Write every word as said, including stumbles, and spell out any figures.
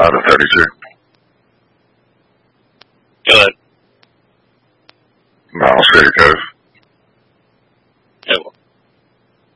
out of thirty-two. Good. Miles City Cove. Yeah, well,